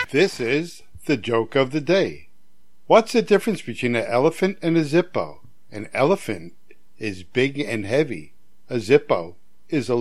This is the joke of the day. What's the difference between an elephant and a Zippo? An elephant is big and heavy. A Zippo is a